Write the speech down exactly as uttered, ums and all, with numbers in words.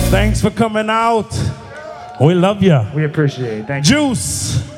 Thanks for coming out. We love you. We appreciate it. Thank you. Juice.